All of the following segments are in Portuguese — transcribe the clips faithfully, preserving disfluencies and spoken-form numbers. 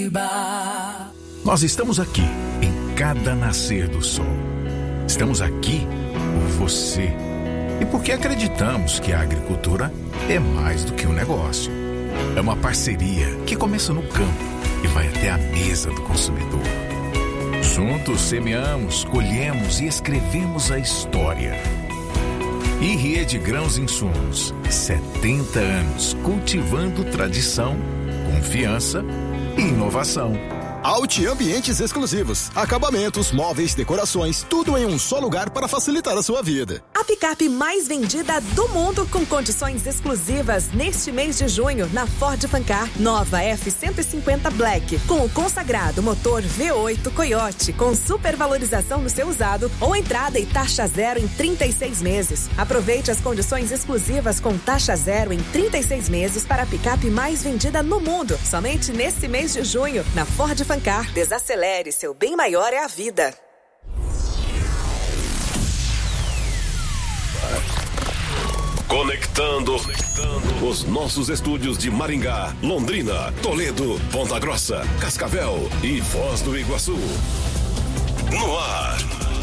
Curitiba. Nós estamos aqui em cada nascer do sol. Estamos aqui por você. E porque acreditamos que a agricultura é mais do que um negócio. É uma parceria que começa no campo e vai até a mesa do consumidor. Juntos semeamos, colhemos e escrevemos a história. I R I E de Grãos e Insumos, setenta anos cultivando tradição, confiança e inovação. Alti Ambientes Exclusivos, acabamentos, móveis, decorações, tudo em um só lugar para facilitar a sua vida. A picape mais vendida do mundo com condições exclusivas neste mês de junho na Ford Fancar. Nova F cento e cinquenta Black, com o consagrado motor V oito Coyote, com supervalorização no seu usado ou entrada e taxa zero em trinta e seis meses. Aproveite as condições exclusivas com taxa zero em trinta e seis meses para a picape mais vendida no mundo. Somente nesse mês de junho na Ford Fancar. Desacelere, seu bem maior é a vida. Conectando, Conectando os nossos estúdios de Maringá, Londrina, Toledo, Ponta Grossa, Cascavel e Foz do Iguaçu. No ar,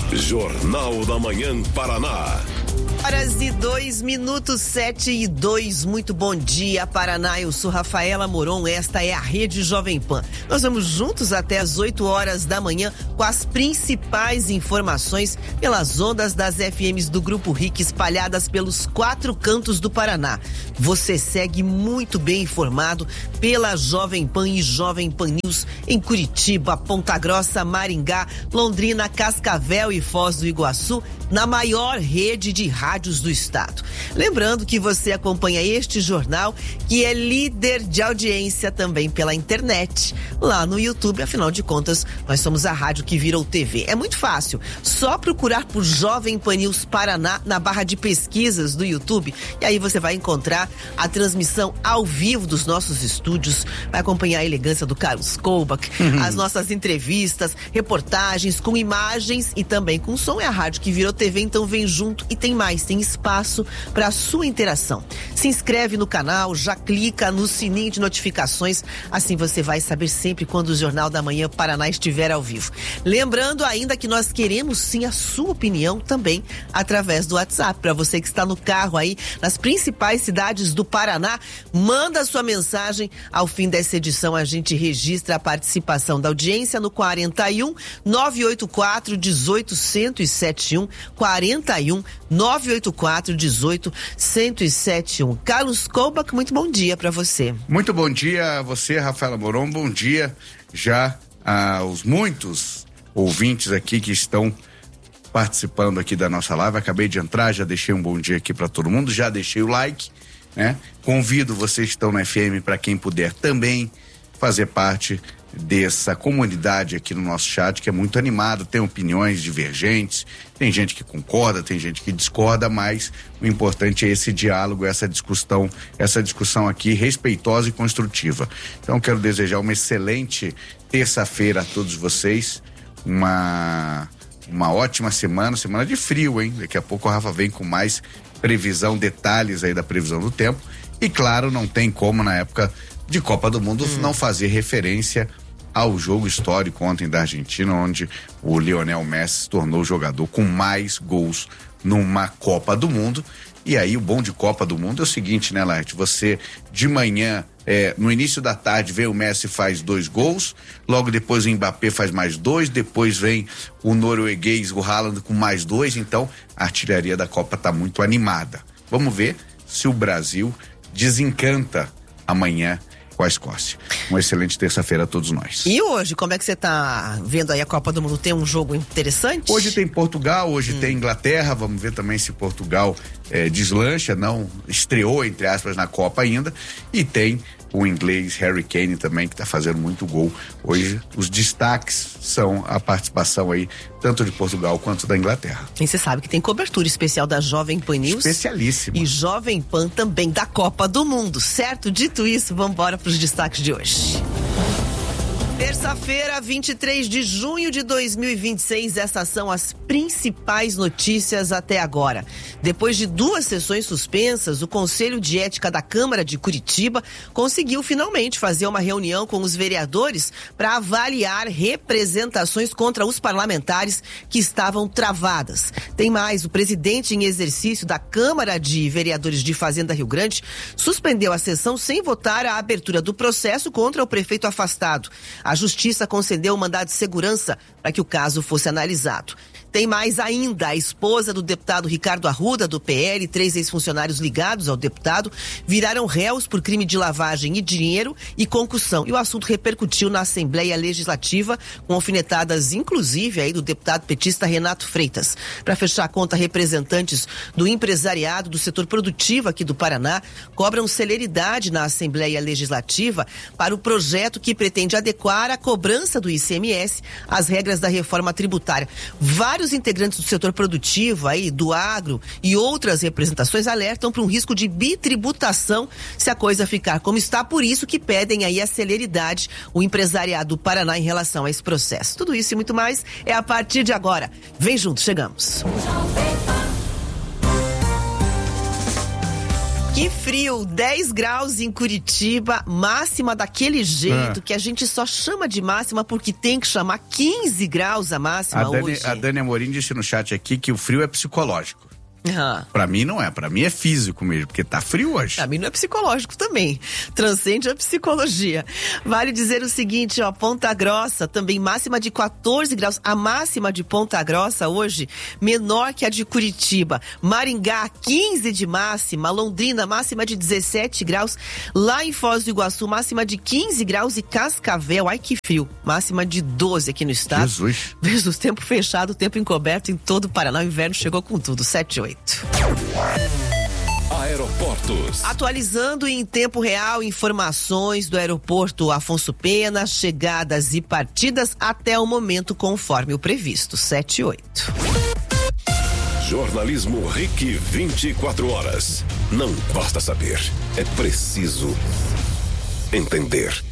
Jornal da Manhã Paraná. Horas e dois minutos, sete e dois. Muito bom dia, Paraná. Eu sou Rafaela Moron. Esta é a Rede Jovem Pan. Nós vamos juntos até as oito horas da manhã com as principais informações pelas ondas das F Ms do Grupo R I C espalhadas pelos quatro cantos do Paraná. Você segue muito bem informado pela Jovem Pan e Jovem Pan News em Curitiba, Ponta Grossa, Maringá, Londrina, Cascavel e Foz do Iguaçu, na maior rede de rádios do estado. Lembrando que você acompanha este jornal, que é líder de audiência também pela internet, lá no YouTube. Afinal de contas, nós somos a rádio que virou T V. É muito fácil, só procurar por Jovem Pan News Paraná na barra de pesquisas do YouTube, e aí você vai encontrar a transmissão ao vivo dos nossos estúdios, vai acompanhar a elegância do Carlos Koubach, uhum. as nossas entrevistas, reportagens com imagens e também com som. É a rádio que virou T V, então vem junto e tem mais, tem espaço para a sua interação. Se inscreve no canal, já clica no sininho de notificações, assim você vai saber sempre quando o Jornal da Manhã Paraná estiver ao vivo. Lembrando ainda que nós queremos sim a sua opinião também através do WhatsApp. Para você que está no carro aí, nas principais cidades do Paraná, manda a sua mensagem. Ao fim dessa edição, a gente registra a participação da audiência no quarenta e um, nove oito quatro, dezoito, cento e setenta e um, quarenta e um, nove oito quatro, dezoito, cento e setenta e um. Carlos Koubach, muito bom dia para você. Muito bom dia a você, Rafaela Moron. Bom dia já aos muitos ouvintes aqui que estão participando aqui da nossa live. Acabei de entrar, já deixei um bom dia aqui para todo mundo, já deixei o like, né? Convido vocês que estão na F M, para quem puder também fazer parte dessa comunidade aqui no nosso chat, que é muito animado, tem opiniões divergentes, tem gente que concorda, tem gente que discorda, mas o importante é esse diálogo, essa discussão, essa discussão aqui respeitosa e construtiva. Então quero desejar uma excelente terça-feira a todos vocês, uma uma ótima semana, semana de frio, hein? Daqui a pouco o Rafa vem com mais previsão, detalhes aí da previsão do tempo, e claro, não tem como na época de Copa do Mundo hum. não fazer referência ao jogo histórico ontem da Argentina, onde o Lionel Messi se tornou o jogador com mais gols numa Copa do Mundo. E aí o bom de Copa do Mundo é o seguinte, né, Laerte? Você de manhã, é, no início da tarde, vê o Messi faz dois gols, logo depois o Mbappé faz mais dois, depois vem o norueguês, o Haaland, com mais dois. Então a artilharia da Copa tá muito animada. Vamos ver se o Brasil desencanta amanhã com a Escócia. Uma excelente terça-feira a todos nós. E hoje, como é que você tá vendo aí a Copa do Mundo? Tem um jogo interessante? Hoje tem Portugal, hoje hum. tem Inglaterra, vamos ver também se Portugal é, deslancha, não estreou, entre aspas, na Copa ainda, e tem o inglês Harry Kane também, que tá fazendo muito gol. Hoje os destaques são a participação aí, tanto de Portugal quanto da Inglaterra. E você sabe que tem cobertura especial da Jovem Pan News. Especialíssima. E Jovem Pan também da Copa do Mundo, certo? Dito isso, vamos embora para os destaques de hoje. Terça-feira, vinte e três de junho de dois mil e vinte e seis, essas são as principais notícias até agora. Depois de duas sessões suspensas, o Conselho de Ética da Câmara de Curitiba conseguiu finalmente fazer uma reunião com os vereadores para avaliar representações contra os parlamentares que estavam travadas. Tem mais, o presidente em exercício da Câmara de Vereadores de Fazenda Rio Grande suspendeu a sessão sem votar a abertura do processo contra o prefeito afastado. A Justiça concedeu um mandado de segurança para que o caso fosse analisado. Tem mais ainda, a esposa do deputado Ricardo Arruda, do P L, três ex-funcionários ligados ao deputado, viraram réus por crime de lavagem de dinheiro e concussão. E o assunto repercutiu na Assembleia Legislativa, com alfinetadas, inclusive, aí do deputado petista Renato Freitas. Para fechar a conta, representantes do empresariado do setor produtivo aqui do Paraná cobram celeridade na Assembleia Legislativa para o projeto que pretende adequar a cobrança do I C M S às regras da reforma tributária. Vários Vários integrantes do setor produtivo, aí, do agro e outras representações alertam para um risco de bitributação se a coisa ficar como está. Por isso que pedem aí a celeridade o empresariado do Paraná em relação a esse processo. Tudo isso e muito mais é a partir de agora. Vem junto, chegamos. Que frio, dez graus em Curitiba, máxima daquele jeito é. que a gente só chama de máxima porque tem que chamar quinze graus a máxima a Dani, hoje. A Dani Amorim disse no chat aqui que o frio é psicológico. Uhum. Pra mim não é, pra mim é físico mesmo, porque tá frio hoje. Pra mim não é psicológico também, transcende a psicologia. Vale dizer o seguinte, ó, Ponta Grossa também máxima de quatorze graus, a máxima de Ponta Grossa hoje menor que a de Curitiba. Maringá, quinze de máxima, Londrina máxima de dezessete graus, lá em Foz do Iguaçu máxima de quinze graus e Cascavel, ai que frio, máxima de doze aqui no estado. Jesus. Jesus, tempo fechado, tempo encoberto em todo o Paraná, o inverno chegou com tudo, sete e oito. Aeroportos. Atualizando em tempo real informações do aeroporto Afonso Pena, chegadas e partidas até o momento conforme o previsto, sete e oito. Jornalismo R I C vinte e quatro horas. Não basta saber, é preciso entender.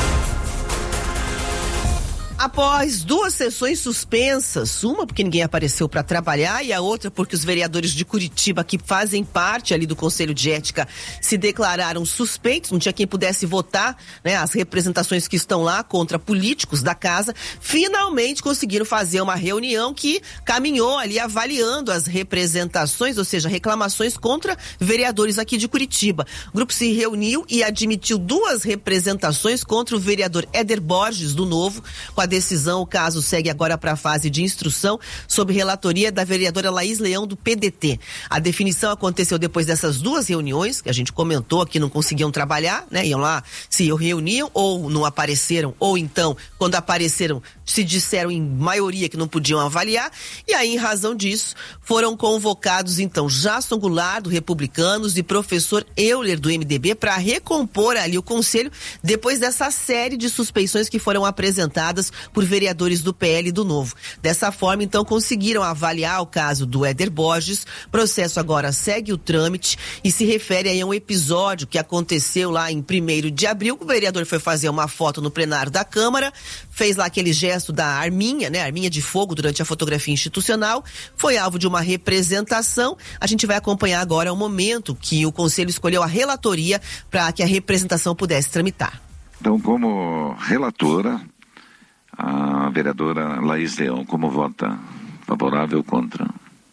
Após duas sessões suspensas, uma porque ninguém apareceu para trabalhar e a outra porque os vereadores de Curitiba, que fazem parte ali do Conselho de Ética, se declararam suspeitos, não tinha quem pudesse votar, né, as representações que estão lá contra políticos da casa, finalmente conseguiram fazer uma reunião que caminhou ali avaliando as representações, ou seja, reclamações contra vereadores aqui de Curitiba. O grupo se reuniu e admitiu duas representações contra o vereador Éder Borges, do Novo. Com a decisão, o caso segue agora para a fase de instrução sob relatoria da vereadora Laís Leão, do P D T. A definição aconteceu depois dessas duas reuniões, que a gente comentou que não conseguiam trabalhar, né? Iam lá, se reuniam ou não apareceram, ou então, quando apareceram, se disseram em maioria que não podiam avaliar, e aí, em razão disso, foram convocados, então, Jasson Goulart, do Republicanos, e professor Euler, do M D B, para recompor ali o conselho, depois dessa série de suspeições que foram apresentadas por vereadores do P L e do Novo. Dessa forma, então, conseguiram avaliar o caso do Éder Borges. O processo agora segue o trâmite e se refere aí a um episódio que aconteceu lá em primeiro de abril. O vereador foi fazer uma foto no plenário da Câmara, fez lá aquele gesto da arminha, né? Arminha de fogo durante a fotografia institucional. Foi alvo de uma representação. A gente vai acompanhar agora o momento que o Conselho escolheu a relatoria para que a representação pudesse tramitar. Então, como relatora, a vereadora Laís Leão, como vota? Favorável ou contra?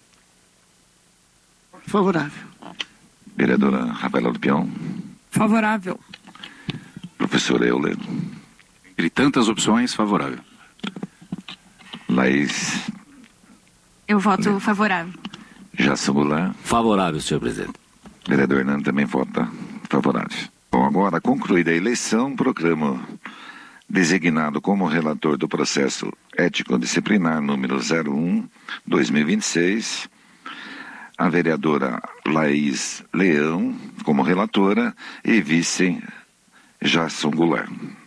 Favorável. Vereadora Rafaela do Peão? Favorável. Professor Euler? Entre tantas opções, favorável. Laís? Eu voto favorável. Jasson Goulart? Favorável, senhor presidente. Vereador Hernando também vota favorável. Bom, agora, concluída a eleição, proclamo designado como relator do processo ético-disciplinar número zero um, dois mil e vinte e seis, a vereadora Laís Leão como relatora e vice Jasson Goulart.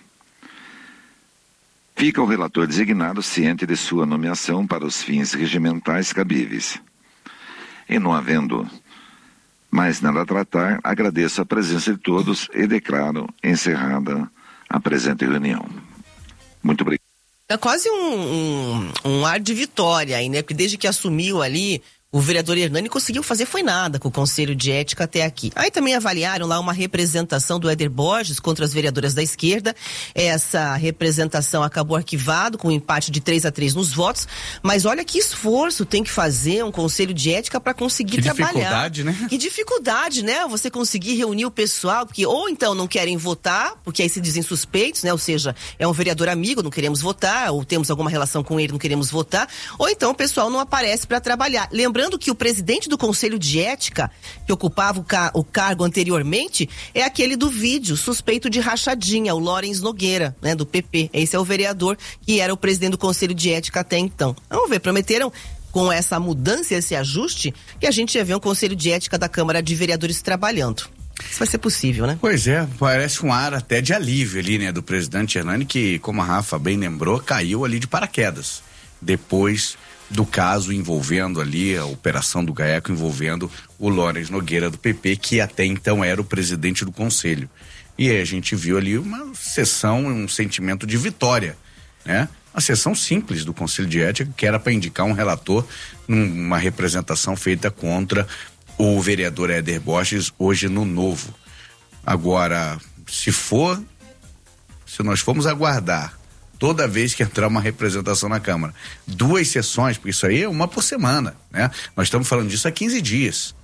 Fica o relator designado ciente de sua nomeação para os fins regimentais cabíveis. E não havendo mais nada a tratar, agradeço a presença de todos e declaro encerrada a presente reunião. Muito obrigado. É quase um, um, um ar de vitória aí, né? Porque desde que assumiu ali, o vereador Hernani conseguiu fazer foi nada com o Conselho de Ética até aqui. Aí também avaliaram lá uma representação do Éder Borges contra as vereadoras da esquerda. Essa representação acabou arquivado com um empate de três a três nos votos. Mas olha que esforço tem que fazer um Conselho de Ética para conseguir que trabalhar. Que dificuldade, né? Que dificuldade, né? Você conseguir reunir o pessoal, porque ou então não querem votar, porque aí se dizem suspeitos, né? Ou seja, é um vereador amigo, não queremos votar, ou temos alguma relação com ele, não queremos votar, ou então o pessoal não aparece para trabalhar. Lembrando que o presidente do Conselho de Ética, que ocupava o, ca- o cargo anteriormente, é aquele do vídeo, suspeito de rachadinha, o Lawrence Nogueira, né, do P P. Esse é o vereador que era o presidente do Conselho de Ética até então. Vamos ver, prometeram com essa mudança, esse ajuste, que a gente ia ver um Conselho de Ética da Câmara de Vereadores trabalhando. Isso vai ser possível, né? Pois é, parece um ar até de alívio ali, né, do presidente Hernani, que, como a Rafa bem lembrou, caiu ali de paraquedas. Depois do caso envolvendo ali a operação do GAECO, envolvendo o Lawrence Nogueira do P P, que até então era o presidente do conselho. E aí a gente viu ali uma sessão, um sentimento de vitória, né? Uma sessão simples do Conselho de Ética, que era para indicar um relator numa representação feita contra o vereador Éder Borges, hoje no Novo. Agora, se for, se nós formos aguardar toda vez que entrar uma representação na Câmara, duas sessões, porque isso aí é uma por semana, né? Nós estamos falando disso há quinze dias.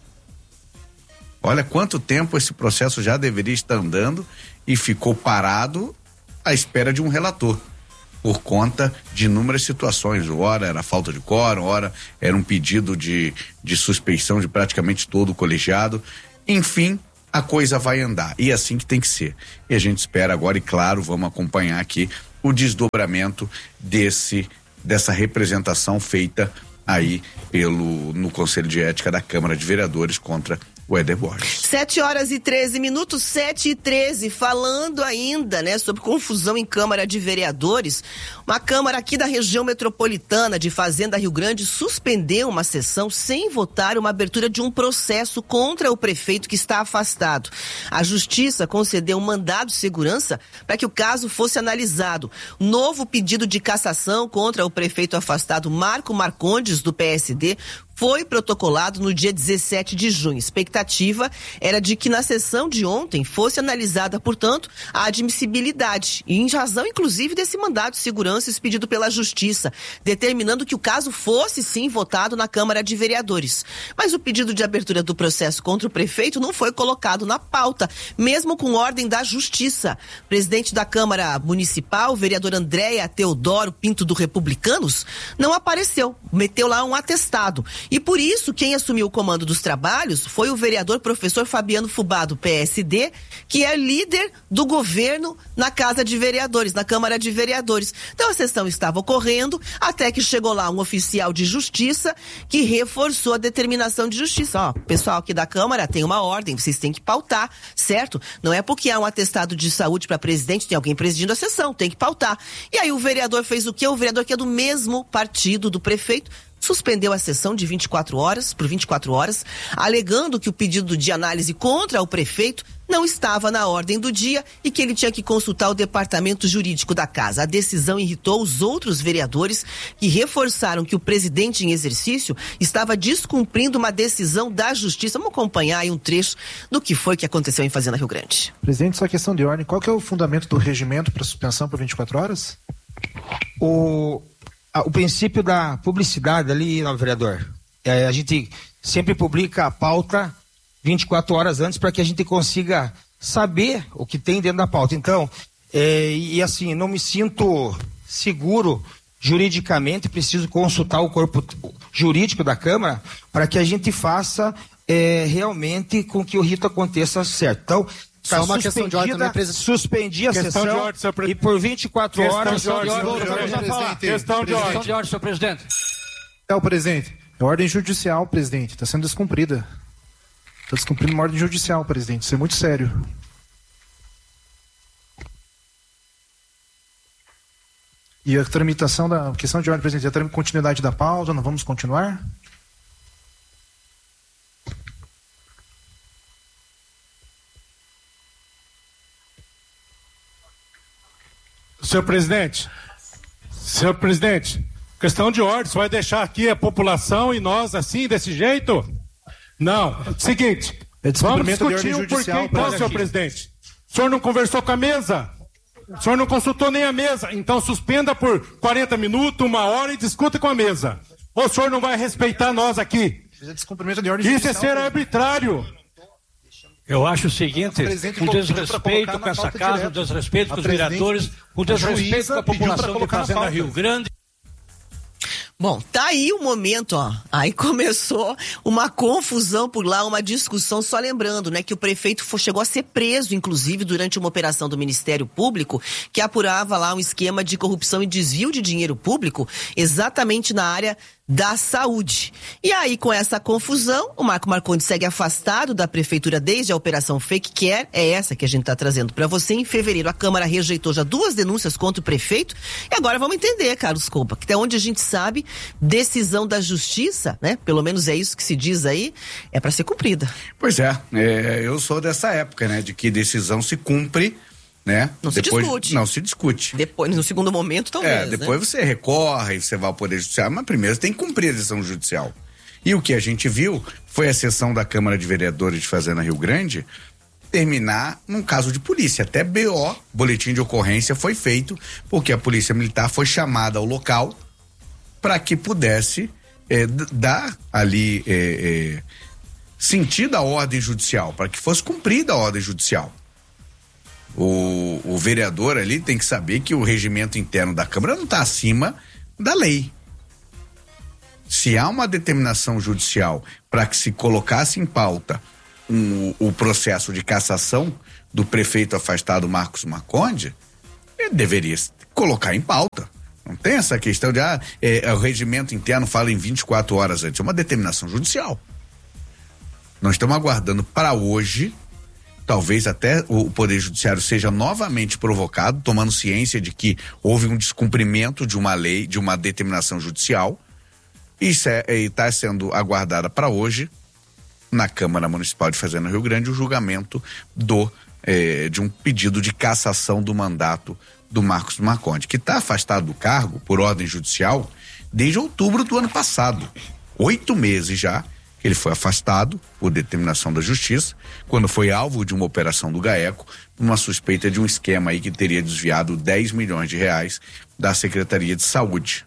Olha quanto tempo esse processo já deveria estar andando e ficou parado à espera de um relator, por conta de inúmeras situações. Ora era falta de quórum, ora era um pedido de, de suspeição de praticamente todo o colegiado. Enfim, a coisa vai andar, e é assim que tem que ser. E a gente espera agora, e claro, vamos acompanhar aqui o desdobramento desse, dessa representação feita aí pelo, no Conselho de Ética da Câmara de Vereadores contra o Éder Borges. sete horas e treze minutos, sete e treze, falando ainda, né, sobre confusão em Câmara de Vereadores. Uma Câmara aqui da região metropolitana de Fazenda Rio Grande suspendeu uma sessão sem votar uma abertura de um processo contra o prefeito que está afastado. A Justiça concedeu um mandado de segurança para que o caso fosse analisado. Novo pedido de cassação contra o prefeito afastado Marco Marcondes, do P S D, foi protocolado no dia dezessete de junho. A expectativa era de que na sessão de ontem fosse analisada, portanto, a admissibilidade, e em razão, inclusive, desse mandado de segurança expedido pela Justiça, determinando que o caso fosse, sim, votado na Câmara de Vereadores. Mas o pedido de abertura do processo contra o prefeito não foi colocado na pauta, mesmo com ordem da Justiça. O presidente da Câmara Municipal, o vereador Andréia Teodoro Pinto do Republicanos, não apareceu, meteu lá um atestado. E por isso, quem assumiu o comando dos trabalhos foi o vereador professor Fabiano Fubá, do P S D, que é líder do governo na Casa de Vereadores, na Câmara de Vereadores. Então a sessão estava ocorrendo, até que chegou lá um oficial de justiça que reforçou a determinação de justiça. Ó, pessoal aqui da Câmara tem uma ordem, vocês têm que pautar, certo? Não é porque há um atestado de saúde para presidente, tem alguém presidindo a sessão, tem que pautar. E aí o vereador fez o quê? O vereador que é do mesmo partido do prefeito, suspendeu a sessão de vinte e quatro horas por vinte e quatro horas, alegando que o pedido de análise contra o prefeito não estava na ordem do dia e que ele tinha que consultar o departamento jurídico da casa. A decisão irritou os outros vereadores, que reforçaram que o presidente em exercício estava descumprindo uma decisão da Justiça. Vamos acompanhar aí um trecho do que foi que aconteceu em Fazenda Rio Grande. Presidente, só questão de ordem, qual que é o fundamento do regimento para suspensão por vinte e quatro horas? O... O princípio da publicidade ali, não, vereador, é, a gente sempre publica a pauta vinte e quatro horas antes para que a gente consiga saber o que tem dentro da pauta. Então, é, e assim, não me sinto seguro juridicamente, preciso consultar o corpo jurídico da Câmara para que a gente faça é, realmente com que o rito aconteça certo. Então, Tá Só uma questão de ordem, né, presidente? Suspendi a questão sessão de ordem, senhor pre... e por vinte e quatro questão horas... De ordem, senhor questão de ordem, senhor senhor presidente. Questão de ordem. Questão de ordem, senhor presidente. É o presidente. É ordem judicial, presidente. Está sendo descumprida. Está descumprindo uma ordem judicial, presidente. Isso é muito sério. E a tramitação da questão de ordem, presidente, a continuidade da pauta, não vamos continuar? Senhor presidente, Senhor presidente, questão de ordem, você vai deixar aqui a população e nós assim, desse jeito? Não. Seguinte, é vamos discutir o porquê então, senhor presidente. O senhor não conversou com a mesa? O senhor não consultou nem a mesa? Então suspenda por quarenta minutos, uma hora e discuta com a mesa. Ou o senhor não vai respeitar nós aqui? Descumprimento de ordem Isso é ser arbitrário. Eu acho o seguinte, o desrespeito com essa casa, o desrespeito com os vereadores, o desrespeito com a população de Fazenda Rio Grande. Bom, tá aí o momento, ó. Aí começou uma confusão por lá, uma discussão, só lembrando, né, que o prefeito foi, chegou a ser preso, inclusive, durante uma operação do Ministério Público, que apurava lá um esquema de corrupção e desvio de dinheiro público, exatamente na área da saúde. E aí, com essa confusão, o Marco Marcondes segue afastado da prefeitura desde a operação Fake Care, é essa que a gente tá trazendo para você. Em fevereiro, a Câmara rejeitou já duas denúncias contra o prefeito, e agora vamos entender, Carlos Compa, que até onde a gente sabe, decisão da justiça, né, pelo menos é isso que se diz aí, é para ser cumprida. Pois é, é, eu sou dessa época, né, de que decisão se cumpre, né? Não se depois, discute. Não se discute. Depois, no segundo momento, talvez. É, depois né? você recorre, você vai ao Poder Judiciário, mas primeiro você tem que cumprir a decisão judicial. E o que a gente viu foi a sessão da Câmara de Vereadores de Fazenda Rio Grande terminar num caso de polícia. Até B O, boletim de ocorrência, foi feito porque a Polícia Militar foi chamada ao local para que pudesse é, dar ali é, é, sentido à ordem judicial, para que fosse cumprida a ordem judicial. O, o vereador ali tem que saber que o regimento interno da Câmara não está acima da lei. Se há uma determinação judicial para que se colocasse em pauta um, o processo de cassação do prefeito afastado Marcos Marcondes, ele deveria colocar em pauta. Não tem essa questão de ah, é, o regimento interno fala em vinte e quatro horas antes. É uma determinação judicial. Nós estamos aguardando para hoje. Talvez até o Poder Judiciário seja novamente provocado, tomando ciência de que houve um descumprimento de uma lei, de uma determinação judicial, e está sendo aguardada para hoje, na Câmara Municipal de Fazenda Rio Grande, o julgamento do, eh, de um pedido de cassação do mandato do Marcos Marcondes, que está afastado do cargo por ordem judicial desde outubro do ano passado. Oito meses já. Ele foi afastado por determinação da justiça, quando foi alvo de uma operação do GAECO, uma suspeita de um esquema aí que teria desviado dez milhões de reais da Secretaria de Saúde.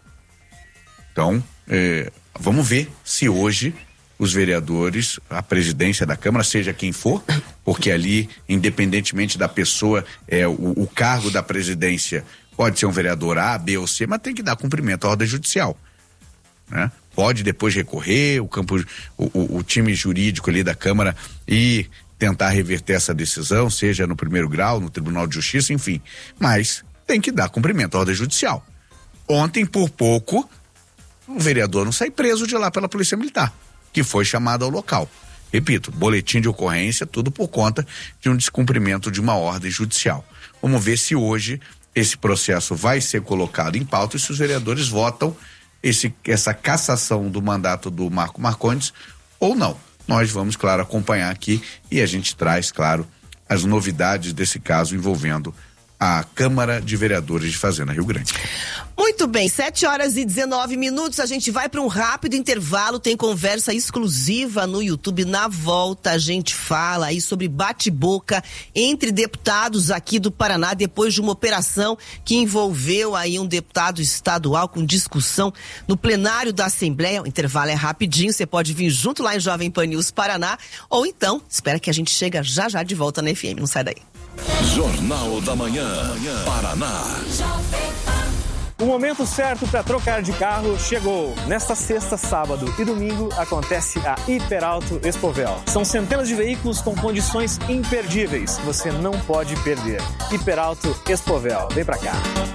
Então, eh, vamos ver se hoje os vereadores, a presidência da Câmara, seja quem for, porque ali, independentemente da pessoa, é, o, o cargo da presidência pode ser um vereador A, B ou C, mas tem que dar cumprimento à ordem judicial, né? Pode depois recorrer, o campo, o, o, o time jurídico ali da Câmara e tentar reverter essa decisão, seja no primeiro grau, no Tribunal de Justiça, enfim. Mas tem que dar cumprimento à ordem judicial. Ontem, por pouco, o vereador não sai preso de lá pela Polícia Militar, que foi chamado ao local. Repito, boletim de ocorrência, tudo por conta de um descumprimento de uma ordem judicial. Vamos ver se hoje esse processo vai ser colocado em pauta e se os vereadores votam Esse, essa cassação do mandato do Marco Marcondes ou não. Nós vamos, claro, acompanhar aqui e a gente traz, claro, as novidades desse caso envolvendo a Câmara de Vereadores de Fazenda Rio Grande. Muito bem, sete horas e dezenove minutos, a gente vai para um rápido intervalo, tem conversa exclusiva no YouTube. Na volta a gente fala aí sobre bate-boca entre deputados aqui do Paraná depois de uma operação que envolveu aí um deputado estadual com discussão no plenário da Assembleia. O intervalo é rapidinho, você pode vir junto lá em Jovem Pan News Paraná ou então espera que a gente chega já já de volta na F M, não sai daí. Jornal da Manhã, Paraná. O momento certo para trocar de carro chegou. Nesta sexta, sábado e domingo acontece a Hiperauto Expovel. São centenas de veículos com condições imperdíveis. Você não pode perder. Hiperauto Expovel. Vem pra cá.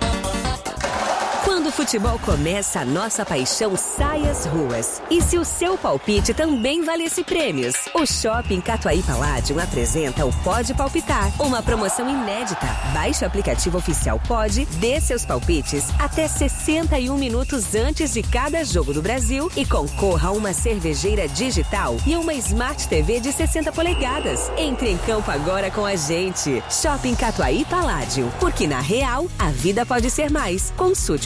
Quando o futebol começa, a nossa paixão sai às ruas. E se o seu palpite também valesse prêmios? O Shopping Catuaí Palladium apresenta o Pode Palpitar, uma promoção inédita. Baixe o aplicativo oficial Pode, dê seus palpites até sessenta e um minutos antes de cada jogo do Brasil e concorra a uma cervejeira digital e uma Smart T V de sessenta polegadas. Entre em campo agora com a gente. Shopping Catuaí Palladium, porque na real, a vida pode ser mais. Consulte o regulamento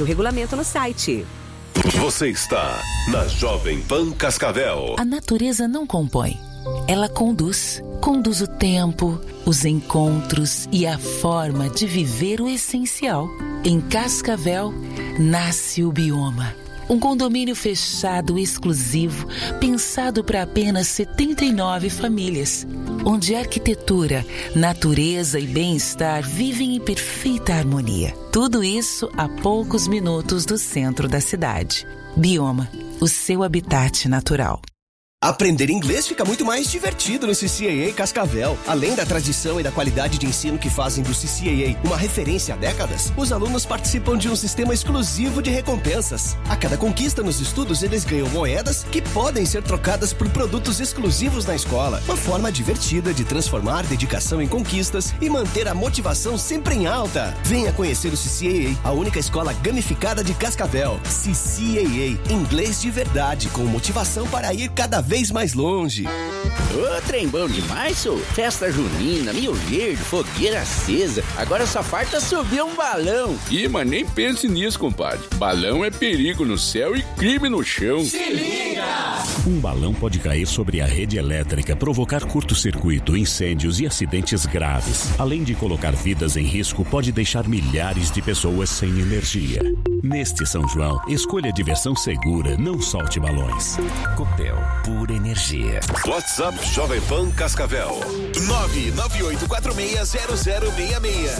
estacionamento no site. Você está na Jovem Pan Cascavel. A natureza não compõe, ela conduz. Conduz o tempo, os encontros e a forma de viver o essencial. Em Cascavel, nasce o Bioma. Um condomínio fechado exclusivo, pensado para apenas setenta e nove famílias, onde arquitetura, natureza e bem-estar vivem em perfeita harmonia. Tudo isso a poucos minutos do centro da cidade. Bioma, o seu habitat natural. Aprender inglês fica muito mais divertido no C C A A Cascavel. Além da tradição e da qualidade de ensino que fazem do C C A A uma referência há décadas, os alunos participam de um sistema exclusivo de recompensas. A cada conquista nos estudos, eles ganham moedas que podem ser trocadas por produtos exclusivos na escola. Uma forma divertida de transformar dedicação em conquistas e manter a motivação sempre em alta. Venha conhecer o C C A A, a única escola gamificada de Cascavel. C C A A, inglês de verdade, com motivação para ir cada vez vez mais longe. Ô, trem bom demais, sou. Festa junina, mil verde, fogueira acesa. Agora só falta subir um balão. Ih, mas nem pense nisso, compadre. Balão é perigo no céu e crime no chão. Se liga! Um balão pode cair sobre a rede elétrica, provocar curto-circuito, incêndios e acidentes graves. Além de colocar vidas em risco, pode deixar milhares de pessoas sem energia. Neste São João, escolha diversão segura, não solte balões. Copel, pura energia. WhatsApp Jovem Pan Cascavel. nove nove oito quatro seis zero zero seis seis.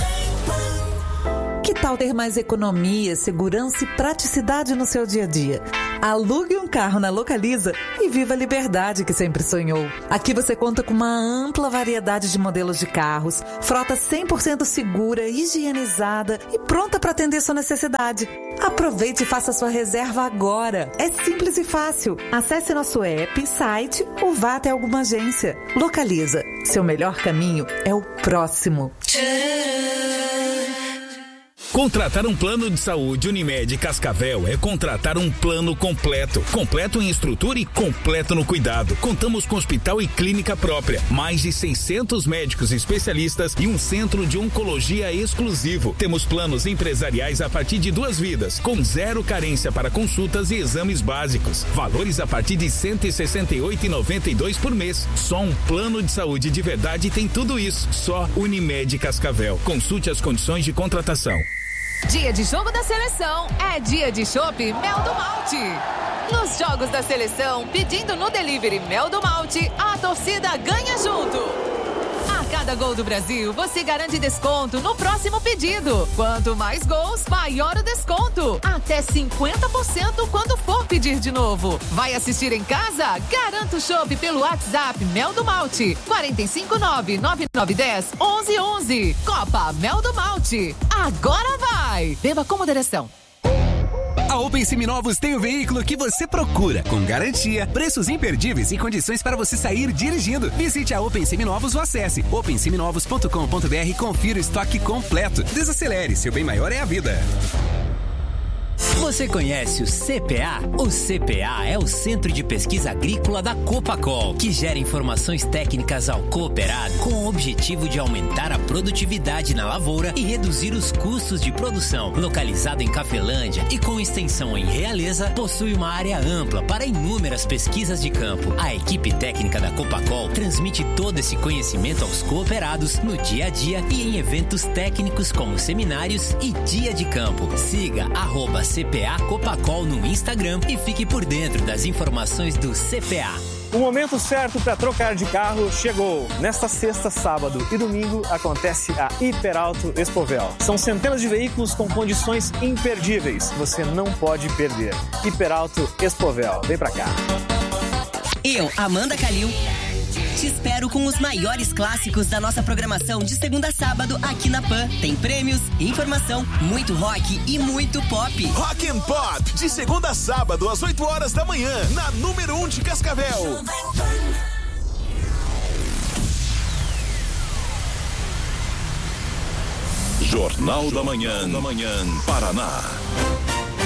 Que tal ter mais economia, segurança e praticidade no seu dia a dia? Alugue um carro na Localiza e viva a liberdade que sempre sonhou. Aqui você conta com uma ampla variedade de modelos de carros, frota cem por cento segura, higienizada e pronta para atender sua necessidade. Aproveite e faça sua reserva agora. É simples e fácil. Acesse nosso app, site ou vá até alguma agência. Localiza. Seu melhor caminho é o próximo. Contratar um plano de saúde Unimed Cascavel é contratar um plano completo. Completo em estrutura e completo no cuidado. Contamos com hospital e clínica própria, mais de seiscentos médicos especialistas e um centro de oncologia exclusivo. Temos planos empresariais a partir de duas vidas, com zero carência para consultas e exames básicos. Valores a partir de cento e sessenta e oito reais e noventa e dois centavos por mês. Só um plano de saúde de verdade tem tudo isso. Só Unimed Cascavel. Consulte as condições de contratação. Dia de jogo da seleção é dia de chopp Mel do Malte. Nos jogos da seleção, pedindo no delivery Mel do Malte, a torcida ganha junto. A cada gol do Brasil, você garante desconto no próximo pedido. Quanto mais gols, maior o desconto. Até cinquenta por cento quando for pedir de novo. Vai assistir em casa? Garanta o chopp pelo WhatsApp Mel do Malte. quatro cinco nove, nove nove um zero, onze onze. Copa Mel do Malte. Agora vai! Beba com moderação. A Open Seminovos tem o veículo que você procura, com garantia, preços imperdíveis e condições para você sair dirigindo. Visite a Open Seminovos ou acesse open seminovos ponto com ponto br e confira o estoque completo. Desacelere, seu bem maior é a vida. Você conhece o C P A? O C P A é o Centro de Pesquisa Agrícola da Copacol, que gera informações técnicas ao cooperado com o objetivo de aumentar a produtividade na lavoura e reduzir os custos de produção. Localizado em Cafelândia e com extensão em Realeza, possui uma área ampla para inúmeras pesquisas de campo. A equipe técnica da Copacol transmite todo esse conhecimento aos cooperados no dia a dia e em eventos técnicos como seminários e dia de campo. Siga arroba C P A Copacol no Instagram e fique por dentro das informações do C P A. O momento certo para trocar de carro chegou. Nesta sexta, sábado e domingo acontece a Hiperauto Expovel. São centenas de veículos com condições imperdíveis. Você não pode perder. Hiperauto Expovel. Vem pra cá. Eu, Amanda Calil, te espero com os maiores clássicos da nossa programação de segunda a sábado aqui na Pan. Tem prêmios, informação, muito rock e muito pop. Rock and Pop, de segunda a sábado às oito horas da manhã, na número um de Cascavel. Jornal da Manhã, da Manhã, Paraná.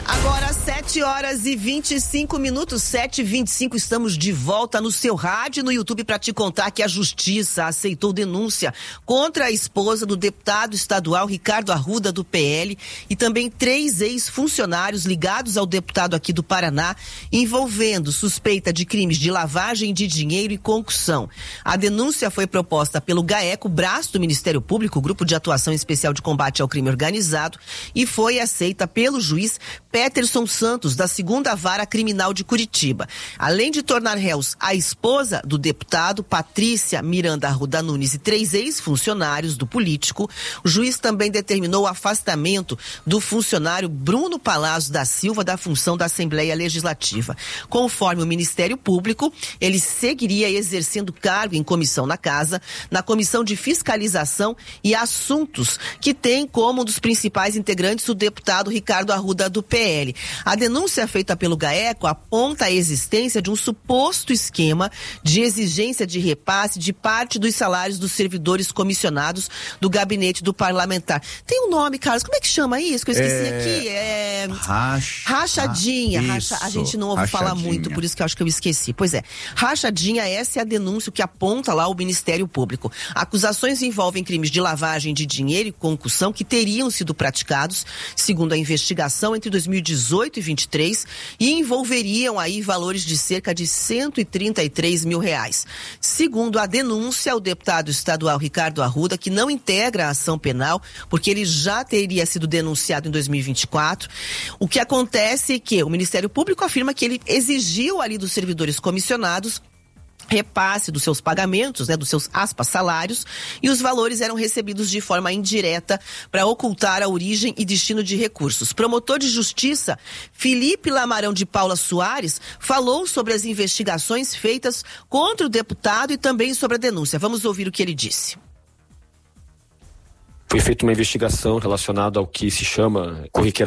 Agora, sete horas e vinte e cinco minutos, sete e vinte e cinco, estamos de volta no seu rádio e no YouTube para te contar que a Justiça aceitou denúncia contra a esposa do deputado estadual Ricardo Arruda, do P L, e também três ex-funcionários ligados ao deputado aqui do Paraná, envolvendo suspeita de crimes de lavagem de dinheiro e concussão. A denúncia foi proposta pelo GAECO, braço do Ministério Público, Grupo de Atuação Especial de Combate ao Crime Organizado, e foi aceita pelo juiz Peterson Santos, da segunda Vara Criminal de Curitiba. Além de tornar réus a esposa do deputado, Patrícia Miranda Arruda Nunes, e três ex-funcionários do político, o juiz também determinou o afastamento do funcionário Bruno Palazzo da Silva da função da Assembleia Legislativa. Conforme o Ministério Público, ele seguiria exercendo cargo em comissão na Casa, na Comissão de Fiscalização e Assuntos, que tem como um dos principais integrantes o deputado Ricardo Arruda, do P L. A denúncia feita pelo GAECO aponta a existência de um suposto esquema de exigência de repasse de parte dos salários dos servidores comissionados do gabinete do parlamentar. Tem um nome, Carlos, como é que chama isso? Que eu esqueci é... aqui. É... Racha... Rachadinha. Isso. Racha... A gente não ouve Rachadinha. falar muito, por isso que eu acho que eu esqueci. Pois é. Rachadinha, essa é a denúncia que aponta lá o Ministério Público. Acusações envolvem crimes de lavagem de dinheiro e concussão que teriam sido praticados, segundo a investigação, entre dois mil e dezoito e vinte e três, e envolveriam aí valores de cerca de cento e trinta e três mil reais. Segundo a denúncia, o deputado estadual Ricardo Arruda, que não integra a ação penal, porque ele já teria sido denunciado em dois mil e vinte e quatro, o que acontece é que o Ministério Público afirma que ele exigiu ali dos servidores comissionados repasse dos seus pagamentos, né, dos seus, aspas, salários, e os valores eram recebidos de forma indireta para ocultar a origem e destino de recursos. Promotor de Justiça Felipe Lamarão de Paula Soares falou sobre as investigações feitas contra o deputado e também sobre a denúncia. Vamos ouvir o que ele disse. Foi feita uma investigação relacionada ao que se chama corriqueiramente